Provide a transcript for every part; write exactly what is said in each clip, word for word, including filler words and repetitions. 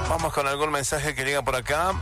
Vamos con algún mensaje que llega por acá.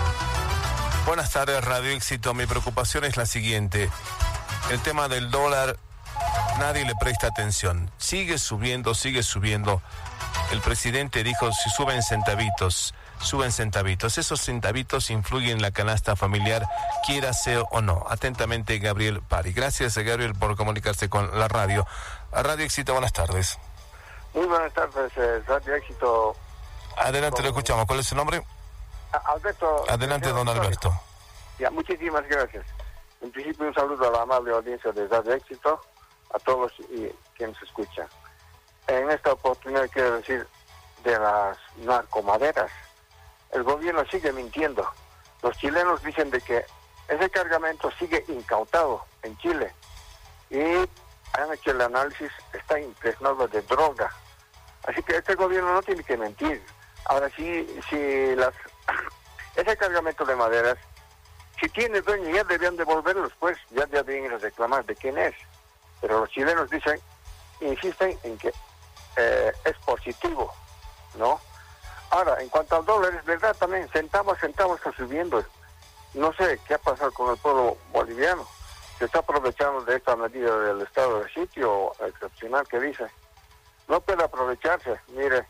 Buenas tardes, Radio Éxito. Mi preocupación es la siguiente. El tema del dólar, nadie le presta atención. Sigue subiendo, sigue subiendo. El presidente dijo, si suben centavitos, suben centavitos. Esos centavitos influyen en la canasta familiar, quiera sea o no. Atentamente, Gabriel Pari. Gracias, Gabriel, por comunicarse con la radio. A Radio Éxito, buenas tardes. Muy buenas tardes, eh, Radio Éxito. Adelante, con... lo escuchamos. ¿Cuál es su nombre? Alberto. Adelante, don Alberto. Ya, muchísimas gracias. En principio, un saludo a la amable audiencia de Radio Éxito, a todos y quienes escuchan. En esta oportunidad quiero decir de las narcomaderas. El gobierno sigue mintiendo. Los chilenos dicen de que ese cargamento sigue incautado en Chile. Y han hecho el análisis, está impregnado de droga. Así que este gobierno no tiene que mentir. Ahora sí, si las ese cargamento de maderas, si tiene dueño, ya debían devolverlos, pues, ya debían reclamar de quién es. Pero los chilenos dicen, insisten en que eh, es positivo, ¿no? Ahora, en cuanto al dólar, es verdad también, centavo a centavo está subiendo. No sé qué ha pasado con el pueblo boliviano. Se está aprovechando de esta medida del estado de sitio excepcional que dice. No puede aprovecharse. Mire,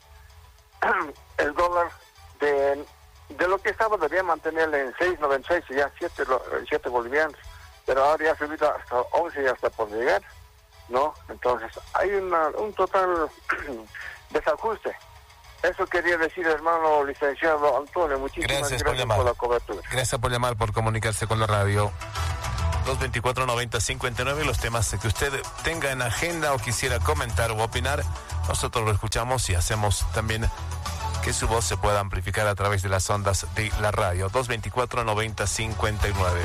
el dólar de, de lo que estaba debía mantenerle en seis noventa y seis, ya siete bolivianos, pero ahora ya ha subido hasta once y hasta por llegar, ¿no? Entonces hay una, un total desajuste. Eso quería decir, hermano licenciado Antonio. Muchísimas gracias, gracias por, por la cobertura. Gracias por llamar, por comunicarse con la radio. dos veinticuatro noventa cincuenta y nueve, los temas que usted tenga en agenda o quisiera comentar o opinar, nosotros lo escuchamos y hacemos también que su voz se pueda amplificar a través de las ondas de la radio. dos veinticuatro noventa cincuenta y nueve.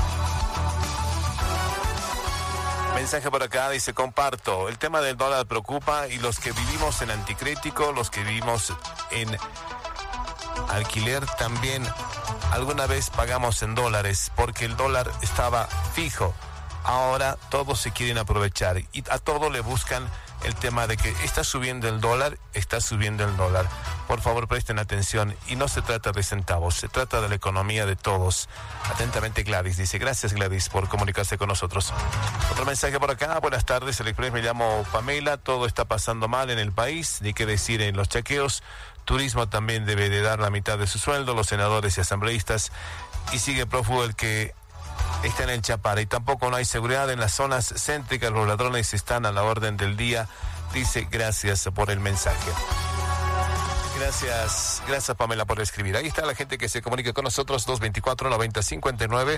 Mensaje por acá, dice, comparto, el tema del dólar preocupa y los que vivimos en anticrético, los que vivimos en alquiler también alguna vez pagamos en dólares porque el dólar estaba fijo. Ahora todos se quieren aprovechar y a todo le buscan el tema de que está subiendo el dólar, está subiendo el dólar. Por favor, presten atención y no se trata de centavos, se trata de la economía de todos. Atentamente, Gladys dice, gracias Gladys por comunicarse con nosotros. Otro mensaje por acá, buenas tardes, el Express, me llamo Pamela, todo está pasando mal en el país, ni qué decir en los chequeos. Turismo también debe de dar la mitad de su sueldo, los senadores y asambleístas, y sigue prófugo el que está en el Chapara, y tampoco no hay seguridad en las zonas céntricas, los ladrones están a la orden del día, dice, gracias por el mensaje. Gracias, gracias Pamela por escribir. Ahí está la gente que se comunica con nosotros, dos veinticuatro noventa cincuenta y nueve,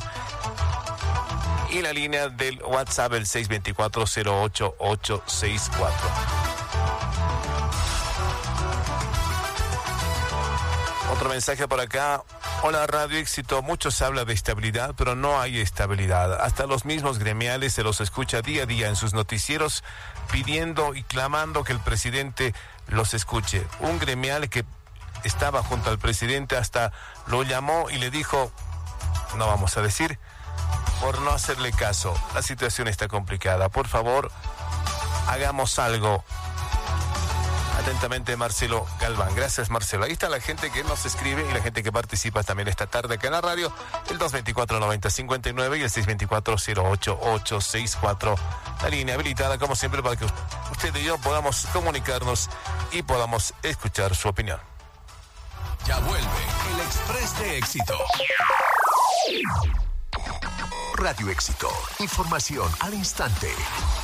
y la línea del WhatsApp, el seis veinticuatro cero ocho ocho seis cuatro. Otro mensaje por acá. Hola, Radio Éxito. Mucho se habla de estabilidad, pero no hay estabilidad. Hasta los mismos gremiales se los escucha día a día en sus noticieros pidiendo y clamando que el presidente los escuche. Un gremial que estaba junto al presidente hasta lo llamó y le dijo, no vamos a decir, por no hacerle caso. La situación está complicada. Por favor, hagamos algo. Atentamente, Marcelo Galván. Gracias, Marcelo. Ahí está la gente que nos escribe y la gente que participa también esta tarde acá en la radio. El dos veinticuatro noventa cincuenta y nueve y el seis veinticuatro cero ocho ocho seis cuatro. La línea habilitada, como siempre, para que usted y yo podamos comunicarnos y podamos escuchar su opinión. Ya vuelve el Express de Éxito. Radio Éxito. Información al instante.